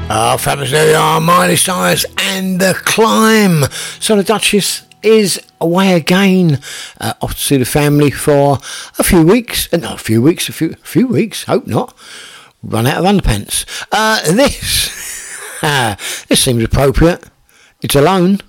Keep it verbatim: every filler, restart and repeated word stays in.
Uh, Fabulous New Year, Miley Cyrus and The Climb. So the Duchess is away again, uh, off to see the family for a few weeks. Uh, not a few weeks, a few, a few weeks, hope not. Run out of underpants. Uh, this, uh, this seems appropriate. It's Alone.